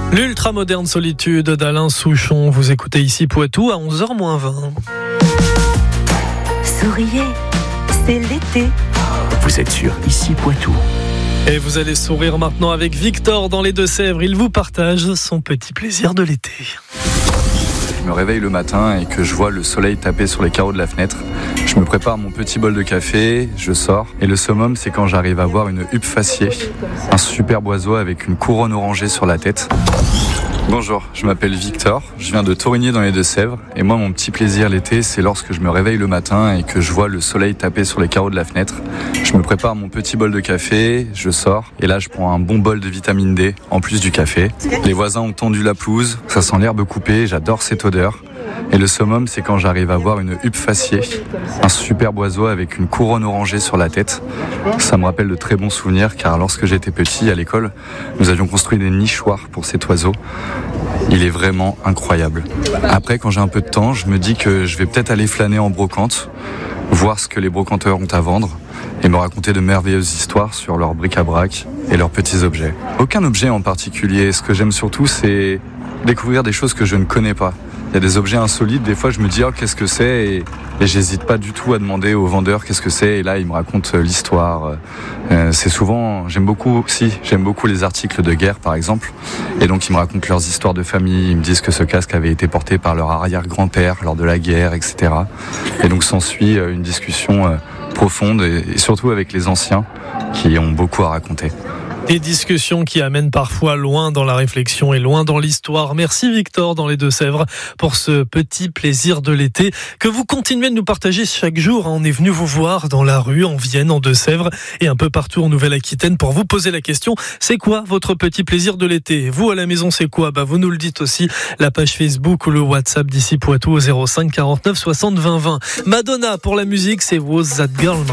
L'ultra moderne solitude d'Alain Souchon. Vous écoutez ici Poitou à 11h-20. Souriez, c'est l'été. Vous êtes sur Ici Poitou. Et vous allez sourire maintenant avec Victor dans les Deux-Sèvres. Il vous partage son petit plaisir de l'été. Je me réveille le matin et que je vois le soleil taper sur les carreaux de la fenêtre. Je me prépare mon petit bol de café, je sors. Et le summum, c'est quand j'arrive à voir une huppe faciée, un superbe oiseau avec une couronne orangée sur la tête. Bonjour, je m'appelle Victor, je viens de Torigné dans les Deux-Sèvres. Et moi, mon petit plaisir l'été, c'est lorsque je me réveille le matin et que je vois le soleil taper sur les carreaux de la fenêtre. Je me prépare mon petit bol de café, je sors. Et là, je prends un bon bol de vitamine D, en plus du café. Les voisins ont tendu la pelouse, ça sent l'herbe coupée, j'adore cette odeur. Et le summum, c'est quand j'arrive à voir une huppe faciée, un superbe oiseau avec une couronne orangée sur la tête. Ça me rappelle de très bons souvenirs, car lorsque j'étais petit, à l'école, nous avions construit des nichoirs pour cet oiseau. Il est vraiment incroyable. Après, quand j'ai un peu de temps, je me dis que je vais peut-être aller flâner en brocante, voir ce que les brocanteurs ont à vendre, et me raconter de merveilleuses histoires sur leurs bric-à-brac et leurs petits objets. Aucun objet en particulier. Ce que j'aime surtout, c'est découvrir des choses que je ne connais pas. Il y a des objets insolites, des fois je me dis oh, qu'est-ce que c'est et j'hésite pas du tout à demander au vendeur qu'est-ce que c'est et là il me raconte l'histoire. C'est souvent, j'aime beaucoup les articles de guerre par exemple et donc ils me racontent leurs histoires de famille, ils me disent que ce casque avait été porté par leur arrière-grand-père lors de la guerre, etc. Et donc s'ensuit une discussion profonde et surtout avec les anciens qui ont beaucoup à raconter. Des discussions qui amènent parfois loin dans la réflexion et loin dans l'histoire. Merci Victor dans les Deux-Sèvres pour ce petit plaisir de l'été que vous continuez de nous partager chaque jour. On est venu vous voir dans la rue, en Vienne, en Deux-Sèvres et un peu partout en Nouvelle-Aquitaine pour vous poser la question. C'est quoi votre petit plaisir de l'été ? Vous à la maison, c'est quoi ? Vous nous le dites aussi. La page Facebook ou le WhatsApp d'Ici Poitou au 05 49 60 20 20. Madonna pour la musique, c'est Was That Girl.